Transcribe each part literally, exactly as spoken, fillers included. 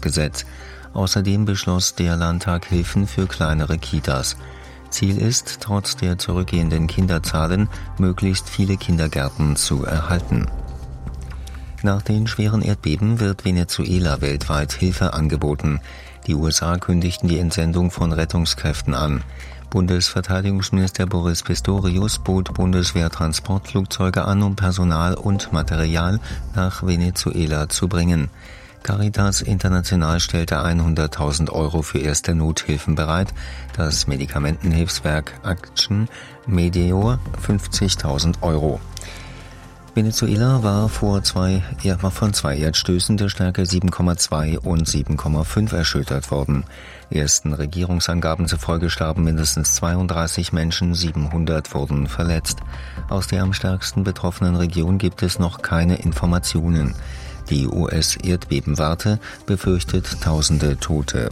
Gesetz. Außerdem beschloss der Landtag Hilfen für kleinere Kitas. Ziel ist, trotz der zurückgehenden Kinderzahlen, möglichst viele Kindergärten zu erhalten. Nach den schweren Erdbeben wird Venezuela weltweit Hilfe angeboten. Die U S A kündigten die Entsendung von Rettungskräften an. Bundesverteidigungsminister Boris Pistorius bot Bundeswehr-Transportflugzeuge an, um Personal und Material nach Venezuela zu bringen. Caritas International stellte hunderttausend Euro für erste Nothilfen bereit, das Medikamentenhilfswerk Action Medeor fünfzigtausend Euro. Venezuela war, vor zwei, ja, war von zwei Erdstößen der Stärke sieben Komma zwei und sieben Komma fünf erschüttert worden. Ersten Regierungsangaben zufolge starben mindestens zweiunddreißig Menschen, siebenhundert wurden verletzt. Aus der am stärksten betroffenen Region gibt es noch keine Informationen. Die U S-Erdbebenwarte befürchtet tausende Tote.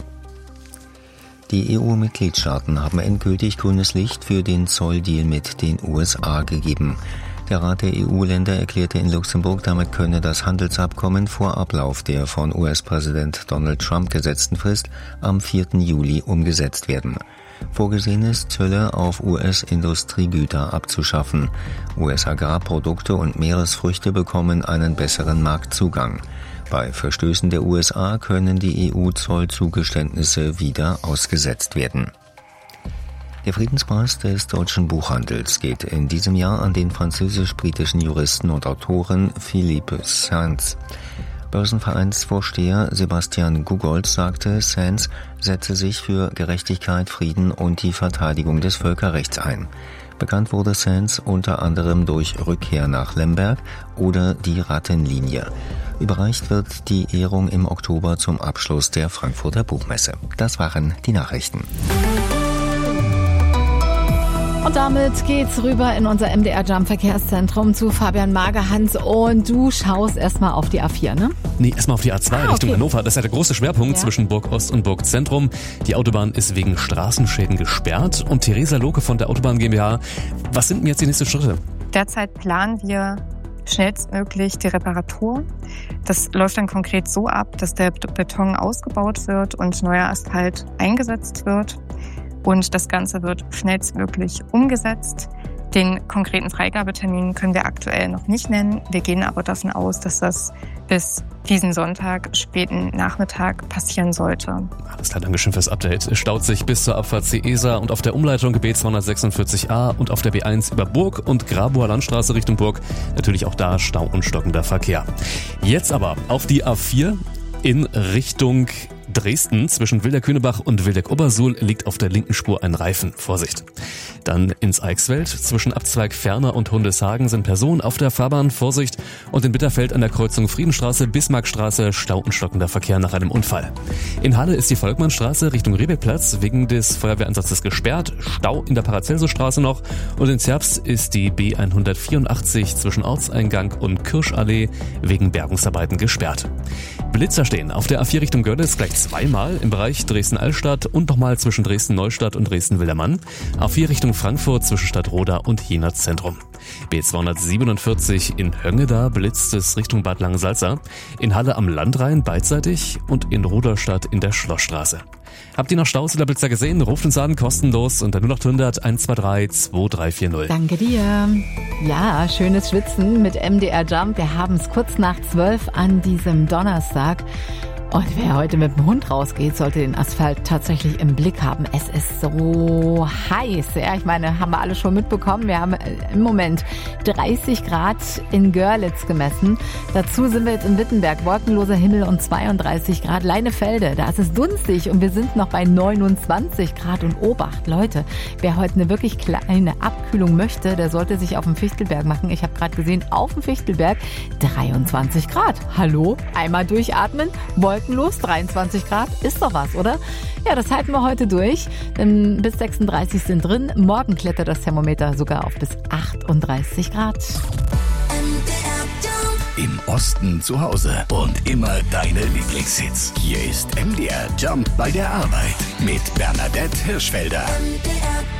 Die E U-Mitgliedstaaten haben endgültig grünes Licht für den Zolldeal mit den U S A gegeben. Der Rat der E U-Länder erklärte in Luxemburg, damit könne das Handelsabkommen vor Ablauf der von U S-Präsident Donald Trump gesetzten Frist am vierten Juli umgesetzt werden. Vorgesehen ist, Zölle auf U S-Industriegüter abzuschaffen. U S-Agrarprodukte und Meeresfrüchte bekommen einen besseren Marktzugang. Bei Verstößen der U S A können die E U-Zollzugeständnisse wieder ausgesetzt werden. Der Friedenspreis des deutschen Buchhandels geht in diesem Jahr an den französisch-britischen Juristen und Autoren Philippe Sands. Börsenvereinsvorsteher Sebastian Gugolz sagte, Sands setze sich für Gerechtigkeit, Frieden und die Verteidigung des Völkerrechts ein. Bekannt wurde Sands unter anderem durch Rückkehr nach Lemberg oder die Rattenlinie. Überreicht wird die Ehrung im Oktober zum Abschluss der Frankfurter Buchmesse. Das waren die Nachrichten. Und damit geht's rüber in unser M D R Jump Verkehrszentrum zu Fabian Magerhans und du schaust erstmal auf die A vier, ne? Nee, erstmal auf die A zwei ah, Richtung okay. Hannover. Das ist ja der große Schwerpunkt ja. zwischen Burg Ost und Burg Zentrum. Die Autobahn ist wegen Straßenschäden gesperrt. Und Theresa Loke von der Autobahn GmbH, was sind denn jetzt die nächsten Schritte? Derzeit planen wir schnellstmöglich die Reparatur. Das läuft dann konkret so ab, dass der Beton ausgebaut wird und neuer Asphalt eingesetzt wird. Und das Ganze wird schnellstmöglich umgesetzt. Den konkreten Freigabetermin können wir aktuell noch nicht nennen. Wir gehen aber davon aus, dass das bis diesen Sonntag, späten Nachmittag, passieren sollte. Alles klar, danke schön fürs Update. Es staut sich bis zur Abfahrt Ceesa und auf der Umleitung B zweihundertsechsundvierzig a und auf der B eins über Burg und Grabower Landstraße Richtung Burg. Natürlich auch da Stau und stockender Verkehr. Jetzt aber auf die A vier in Richtung Dresden. Zwischen Wilder-Kühnebach und Wildeck-Obersuhl liegt auf der linken Spur ein Reifen. Vorsicht. Dann ins Eichsfeld. Zwischen Abzweig Ferner und Hundeshagen sind Personen auf der Fahrbahn. Vorsicht. Und in Bitterfeld an der Kreuzung Friedenstraße, Bismarckstraße, Stau und stockender Verkehr nach einem Unfall. In Halle ist die Volkmannstraße Richtung Rehbeckplatz wegen des Feuerwehreinsatzes gesperrt. Stau in der Paracelsusstraße noch. Und in Zerbst ist die B hundertvierundachtzig zwischen Ortseingang und Kirschallee wegen Bergungsarbeiten gesperrt. Blitzer stehen auf der A vier Richtung Görlitz gleich zweimal im Bereich Dresden-Altstadt und nochmal zwischen Dresden-Neustadt und Dresden-Wildermann. A vier Richtung Frankfurt zwischen Stadtroda und Jena Zentrum. B zweihundertsiebenundvierzig in Höngeda blitzt es Richtung Bad Langensalza. In Halle am Landrain beidseitig und in Rudolstadt in der Schlossstraße. Habt ihr noch Staus oder Blitzer gesehen? Ruft uns an, kostenlos unter null acht hundert eins zwei drei zwei drei vier null. Danke dir. Ja, schönes Schwitzen mit M D R Jump. Wir haben es kurz nach zwölf an diesem Donnerstag. Und wer heute mit dem Hund rausgeht, sollte den Asphalt tatsächlich im Blick haben. Es ist so heiß. Ja, ich meine, haben wir alle schon mitbekommen. Wir haben im Moment dreißig Grad in Görlitz gemessen. Dazu sind wir jetzt in Wittenberg. Wolkenloser Himmel und zweiunddreißig Grad. Leinefelde, da ist es dunstig und wir sind noch bei neunundzwanzig Grad. Und Obacht, Leute, wer heute eine wirklich kleine Abkühlung möchte, der sollte sich auf dem Fichtelberg machen. Ich habe gerade gesehen, auf dem Fichtelberg dreiundzwanzig Grad. Hallo? Einmal durchatmen. Wolkenlos, dreiundzwanzig Grad, ist doch was, oder? Ja, das halten wir heute durch, denn bis sechsunddreißig sind drin. Morgen klettert das Thermometer sogar auf bis achtunddreißig Grad. Im Osten zu Hause und immer deine Lieblingshits. Hier ist M D R Jump bei der Arbeit mit Bernadette Hirschfelder.